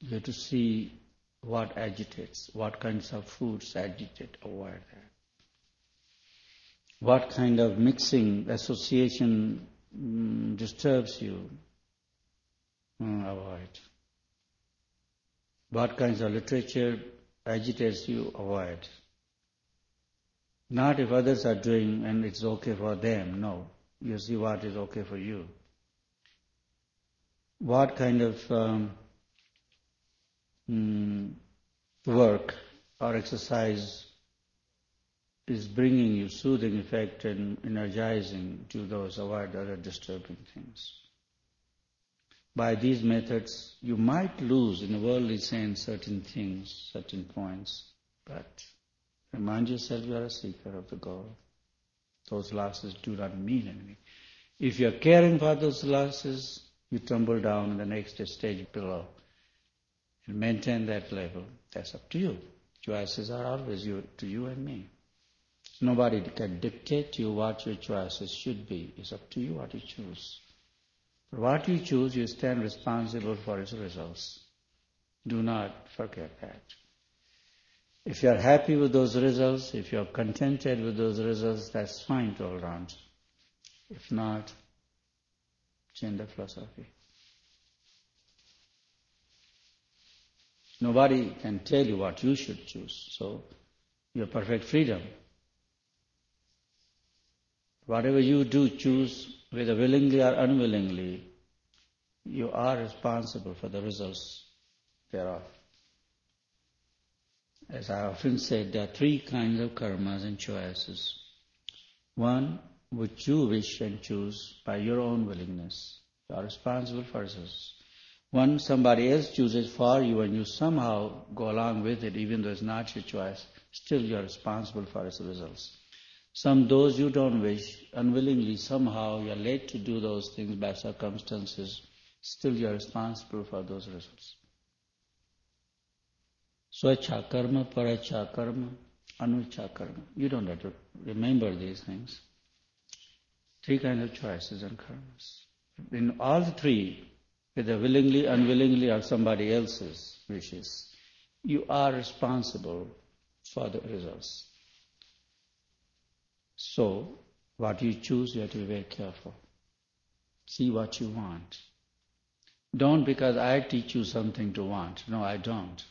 You have to see what agitates, what kinds of foods agitate, avoid that. What kind of mixing, association disturbs you, avoid. What kinds of literature agitates you, avoid. Not if others are doing and it's okay for them, no. You see what is okay for you. What kind of work or exercise is bringing you soothing effect and energizing to those, avoid other disturbing things. By these methods, you might lose in a worldly sense certain things, certain points, but remind yourself you are a seeker of the goal. Those losses do not mean anything. If you are caring for those losses, you tumble down in the next stage below. And maintain that level. That's up to you. Choices are always to you and me. Nobody can dictate to you what your choices should be. It's up to you what you choose. But what you choose, you stand responsible for its results. Do not forget that. If you are happy with those results, if you are contented with those results, that's fine all around. If not, change the philosophy. Nobody can tell you what you should choose, so you have perfect freedom. Whatever you do choose, whether willingly or unwillingly, you are responsible for the results thereof. As I often said, there are three kinds of karmas and choices. One, which you wish and choose by your own willingness. You are responsible for results. One, somebody else chooses for you and you somehow go along with it, even though it's not your choice, still you are responsible for its results. Some, those you don't wish, unwillingly, somehow you are led to do those things by circumstances, still you are responsible for those results. Swacha karma, paracha karma, anucha karma. You don't have to remember these things. Three kinds of choices and karmas. In all the three, whether willingly, unwillingly, or somebody else's wishes, you are responsible for the results. So, what you choose, you have to be very careful. See what you want. Don't because I teach you something to want. No, I don't.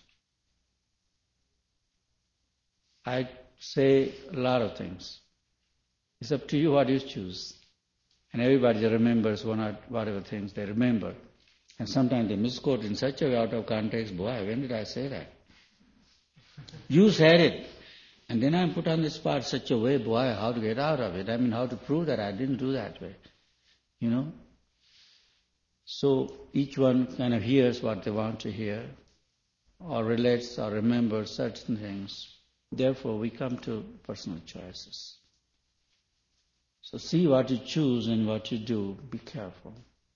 I say a lot of things. It's up to you what you choose. And everybody remembers one or whatever things they remember. And sometimes they misquote in such a way out of context. Boy, when did I say that? You said it. And then I'm put on the spot such a way, boy, how to get out of it? I mean, how to prove that I didn't do that way? You know? So each one kind of hears what they want to hear, or relates or remembers certain things. Therefore, we come to personal choices. So see what you choose and what you do. Be careful.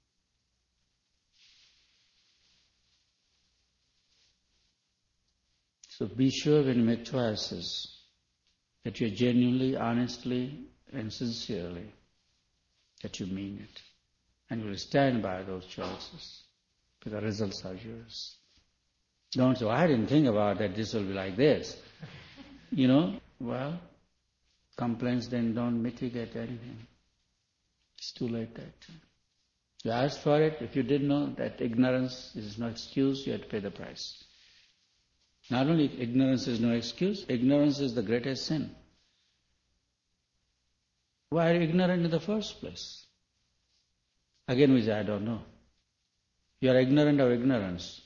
So be sure when you make choices that you're genuinely, honestly, and sincerely, that you mean it. And you will stand by those choices, because the results are yours. Don't say, I didn't think about that, this will be like this. You know, well, complaints then don't mitigate anything. It's too late that time. You asked for it, if you didn't know that ignorance is no excuse, you have to pay the price. Not only ignorance is no excuse, ignorance is the greatest sin. Why are you ignorant in the first place? Again we say, I don't know. You are ignorant of ignorance.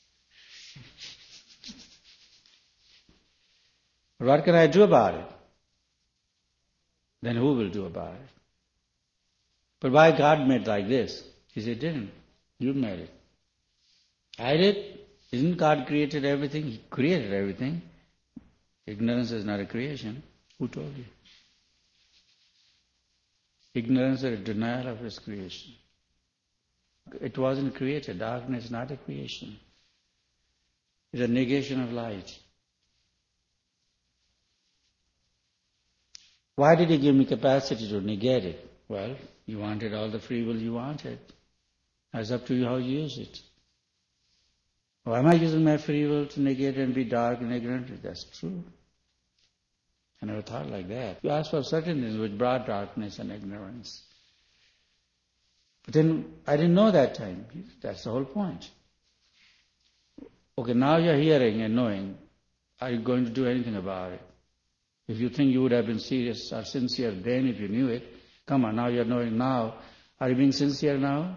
What can I do about it? Then who will do about it? But why God made like this? He said, didn't. You made it. I did. Isn't God created everything? He created everything. Ignorance is not a creation. Who told you? Ignorance is a denial of His creation. It wasn't created. Darkness is not a creation. It's a negation of light. Why did He give me capacity to negate it? Well, you wanted all the free will you wanted. It's up to you how you use it. Oh, am I using my free will to negate and be dark and ignorant? That's true. I never thought like that. You asked for certain things which brought darkness and ignorance. But then I didn't know that time. That's the whole point. Okay, now you're hearing and knowing. Are you going to do anything about it? If you think you would have been serious or sincere then if you knew it, come on, now you're knowing now. Are you being sincere now?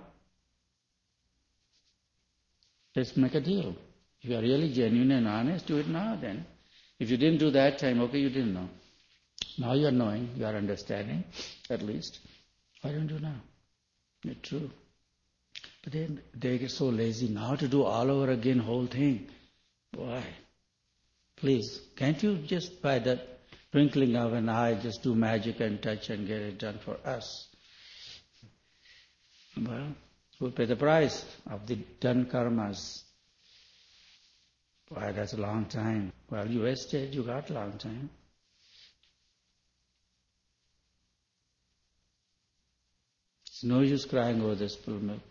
Let's make a deal. If you are really genuine and honest, do it now then. If you didn't do that time, okay, you didn't know. Now you are knowing, you are understanding, at least. Why don't you now? It's true. But then they get so lazy now to do all over again whole thing. Why? Please, can't you just by the twinkling of an eye just do magic and touch and get it done for us? Well, we'll pay the price of the done karmas. Why, that's a long time. Well, you wasted, you got a long time. It's no use crying over the spilled milk.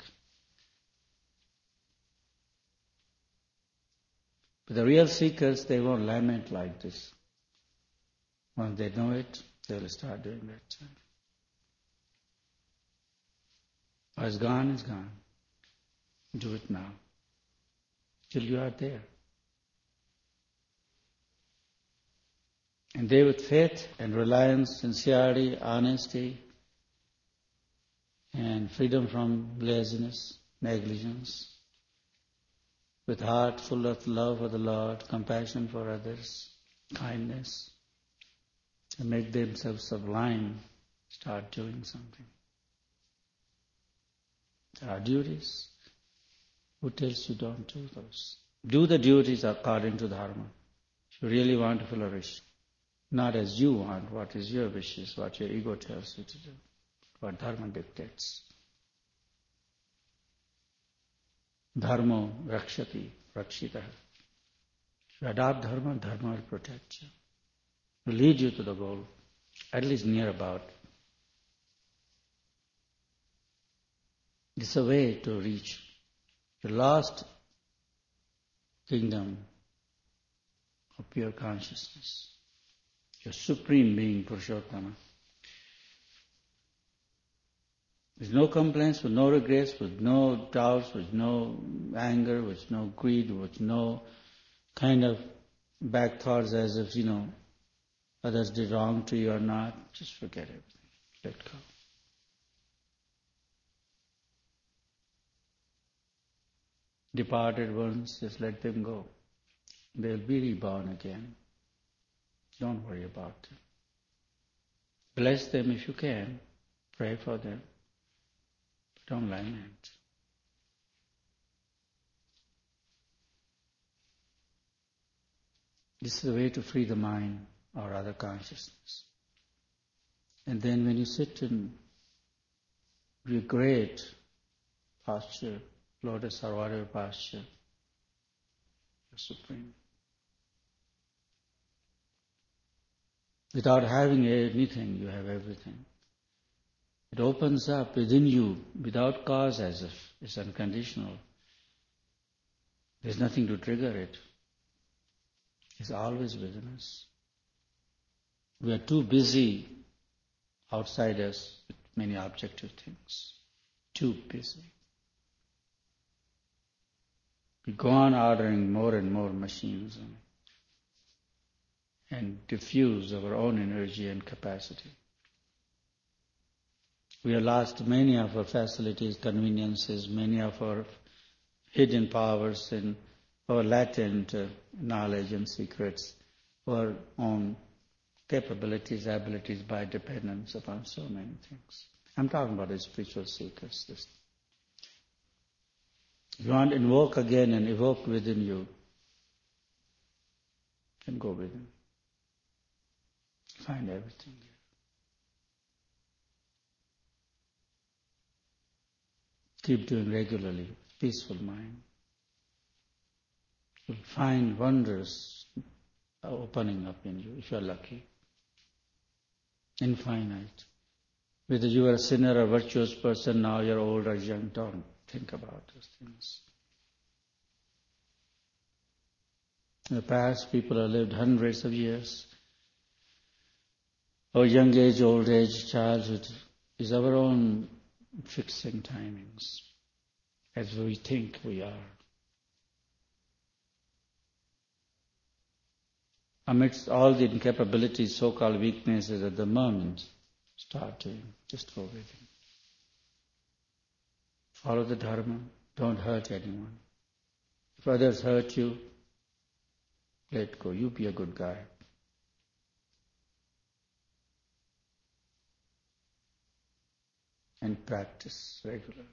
But the real seekers, they won't lament like this. Once they know it, they'll start doing that. What's gone is gone. Do it now. Till you are there. And they with faith and reliance, sincerity, honesty, and freedom from laziness, negligence, with heart full of love for the Lord, compassion for others, kindness, to make themselves sublime, start doing something. There are duties. Who tells you don't do those? Do the duties according to Dharma. If you really want to flourish, not as you want, what is your wishes, what your ego tells you to do, what Dharma dictates. Dharma rakshati, rakshita. If you adopt Dharma, Dharma will protect you. Will lead you to the goal, at least near about. This is a way to reach the last kingdom of pure consciousness, your supreme being, Purushottama. With no complaints, with no regrets, with no doubts, with no anger, with no greed, with no kind of back thoughts as if, others did wrong to you or not. Just forget everything. Let go. Departed ones, just let them go. They'll be reborn again. Don't worry about them. Bless them if you can. Pray for them. But don't lament. This is the way to free the mind or other consciousness. And then when you sit in your great posture, lotus or whatever posture, you're supreme. Without having anything, you have everything. It opens up within you without cause as if it's unconditional. There's nothing to trigger it. It's always within us. We are too busy outside us with many objective things. Too busy. We go on ordering more and more machines and diffuse our own energy and capacity. We have lost many of our facilities, conveniences, many of our hidden powers and our latent knowledge and secrets, our own capabilities, abilities by dependence upon so many things. I'm talking about the spiritual seekers. If you want to invoke again and evoke within you, then go within. Find everything there. Keep doing regularly, peaceful mind. You'll find wonders opening up in you, if you're lucky. Infinite. Whether you are a sinner or virtuous person, now you're old or young, don't think about those things. In the past, people have lived hundreds of years. Our young age, old age, childhood is our own fixing timings as we think we are. Amidst all the incapabilities, so-called weaknesses at the moment, start doing, just go with it. Follow the Dharma, don't hurt anyone. If others hurt you, let go, you be a good guy. And practice regularly.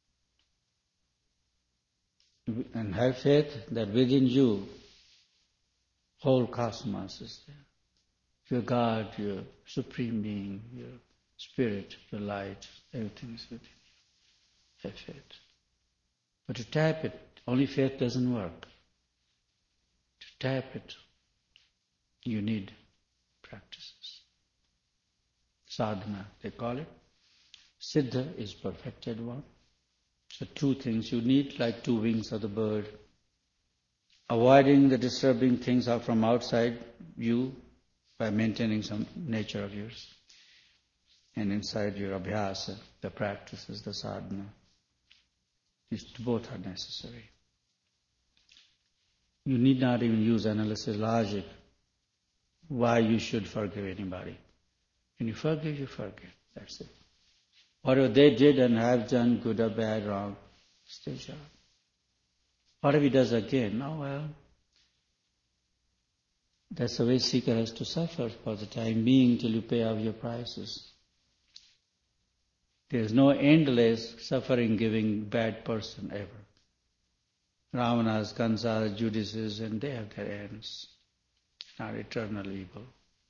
And have faith that within you, whole cosmos is there. Your God, your Supreme Being, your Spirit, your light, everything is within you. Have faith. But to tap it, only faith doesn't work. To tap it, you need practices. Sadhana, they call it. Siddha is perfected one. So two things you need, like two wings of the bird. Avoiding the disturbing things are from outside you by maintaining some nature of yours. And inside your abhyasa, the practices, the sadhana. These both are necessary. You need not even use analysis logic why you should forgive anybody. When you forgive, that's it. Whatever they did and have done, good or bad, wrong, it's their job. Whatever he does again, oh well, that's the way seeker has to suffer for the time being till you pay off your prices. There is no endless suffering-giving bad person ever. Ravanas, Kansas, Judases, and they have their ends, not eternal evil.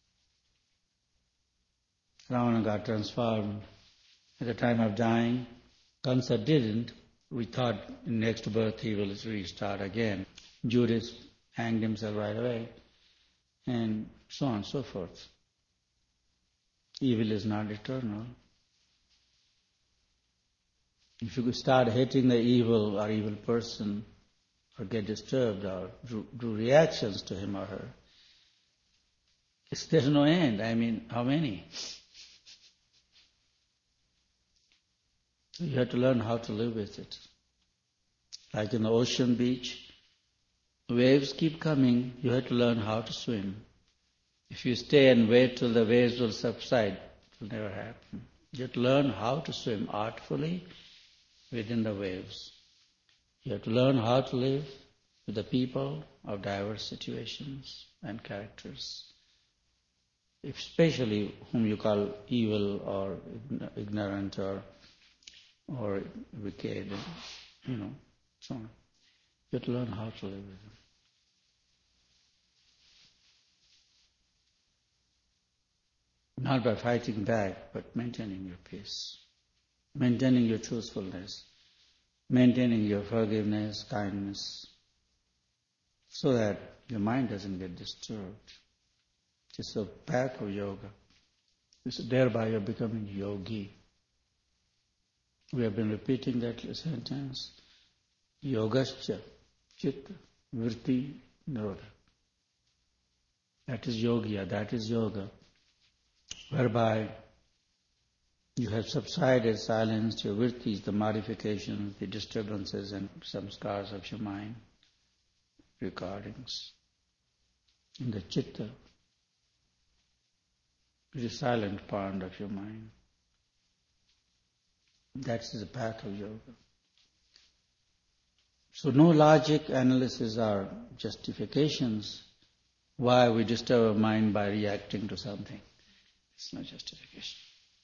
Ravana got transformed at the time of dying. Kansa didn't. We thought in next birth he will restart again. Judas hanged himself right away, and so on and so forth. Evil is not eternal. If you start hating the evil or evil person, or get disturbed, or do reactions to him or her, there's no end. I mean, how many? You have to learn how to live with it. Like in the ocean beach, waves keep coming, you have to learn how to swim. If you stay and wait till the waves will subside, it will never happen. You have to learn how to swim artfully within the waves. You have to learn how to live with the people of diverse situations and characters, especially whom you call evil or ignorant or wicked, so on. You have to learn how to live with them. Not by fighting back, but maintaining your peace, maintaining your truthfulness, maintaining your forgiveness, kindness, so that your mind doesn't get disturbed. It's a path of yoga. Thereby you're becoming yogi. We have been repeating that sentence. Yogascha, chitta, vritti, nirodha. That is yogya, that is yoga, whereby you have subsided, silenced your vrittis, the modifications, the disturbances and samskars of your mind, recordings. In the chitta, the silent pond of your mind. That's the path of yoga. So no logic, analysis or justifications why we disturb our mind by reacting to something. It's no justification.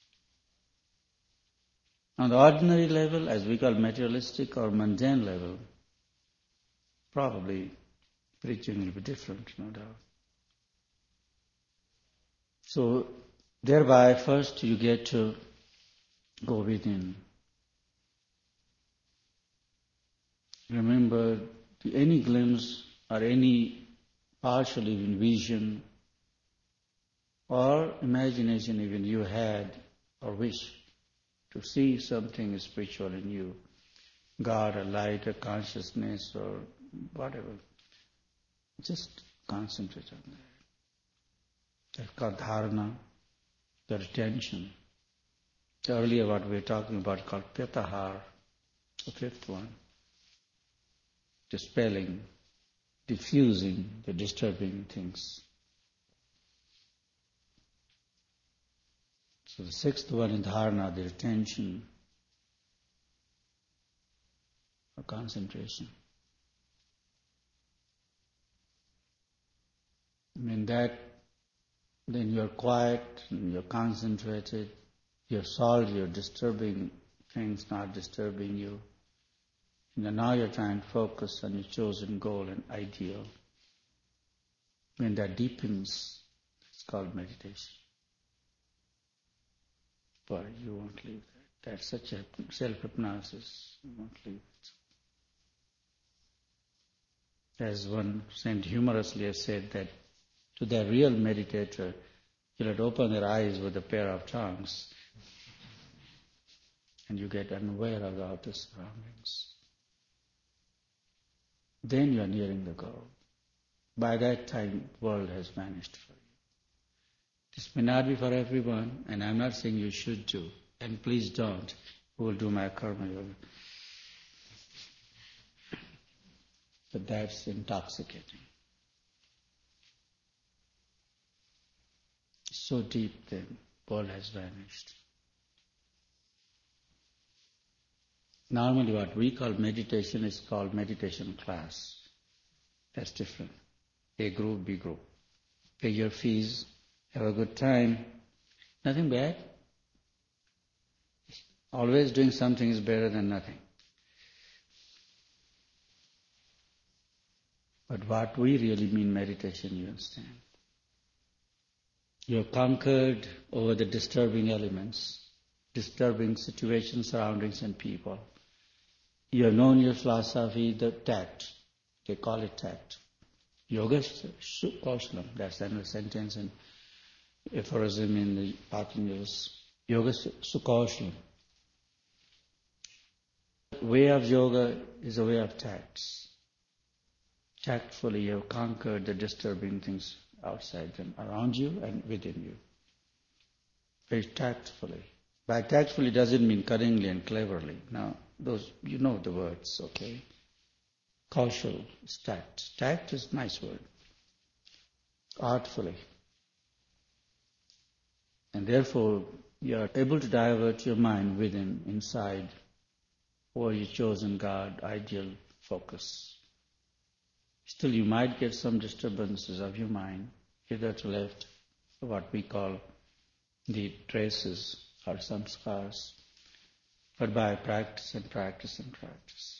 On the ordinary level, as we call materialistic or mundane level, probably preaching will be different, no doubt. So thereby first you get to go within. Remember, any glimpse or any partial even vision or imagination even you had or wish to see something spiritual in you, God, a light, a consciousness or whatever, Just concentrate on that. That's called dharana, the retention. Earlier what we were talking about called pyatahar, the fifth one. Dispelling, diffusing the disturbing things. So the sixth one in dharana, the retention or concentration. In that, then you're quiet, and you're concentrated, you're solid, you're disturbing things not disturbing you. And now you're trying to focus on your chosen goal and ideal. When that deepens, it's called meditation. But you won't leave that. That's such a self-hypnosis. You won't leave it. As one saint humorously has said that to the real meditator, you let open their eyes with a pair of tongues and you get unaware of the outer surroundings. Then you are nearing the goal. By that time, the world has vanished for you. This may not be for everyone, and I'm not saying you should do, and please don't. Who will do my karma yoga? But that's intoxicating. So deep then, world has vanished. Normally what we call meditation is called meditation class. That's different. A group, B group. Pay your fees, have a good time. Nothing bad. Always doing something is better than nothing. But what we really mean meditation, you understand. You have conquered over the disturbing elements, disturbing situations, surroundings and people. You have known your philosophy, the tact. They call it tact. Yoga Kaushalam, that's another sentence and aphorism in the Patanjali's Yoga Sukhaushalam. Way of yoga is a way of tacts. Tactfully you have conquered the disturbing things outside and around you and within you. Very tactfully. By tactfully doesn't mean cunningly and cleverly. Now, those you know the words, okay? Kaushal is tact. Tact is a nice word. Artfully. And therefore, you are able to divert your mind within, inside, or your chosen God, ideal focus. Still, you might get some disturbances of your mind, either to left, what we call the traces or samskars. But by practice and practice and practice,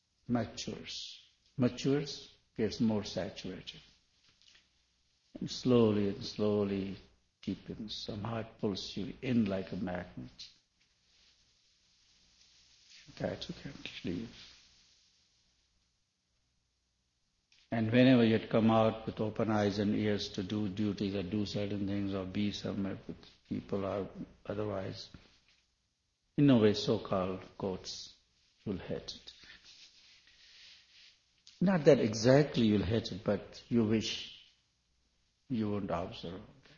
matures, gets more saturated. And slowly deepens. Somehow it pulls you in like a magnet. That you can't leave. And whenever you come out with open eyes and ears to do duties or do certain things or be somewhere with people or otherwise, in a way, so-called quotes, you'll hate it. Not that exactly you'll hate it, but you wish you wouldn't observe that.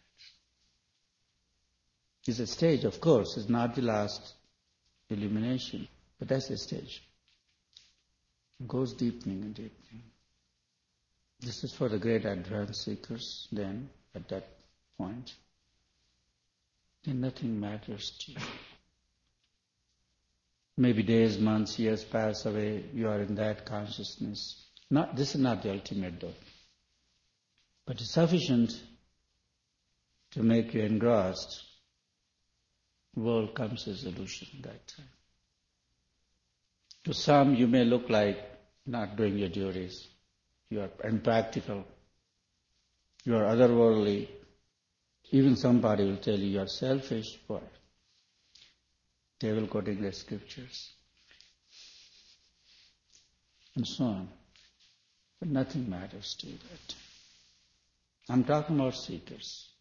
It's a stage, of course. It's not the last illumination, but that's a stage. It goes deepening and deepening. This is for the great advanced seekers then, at that point. Then nothing matters to you. Maybe days, months, years pass away, you are in that consciousness. This is not the ultimate though. But it's sufficient to make you engrossed. World comes as illusion that time. To some, you may look like not doing your duties. You are impractical. You are otherworldly. Even somebody will tell you are selfish. Boy, they will quote in their scriptures. And so on. But nothing matters to you that time. I'm talking about seekers.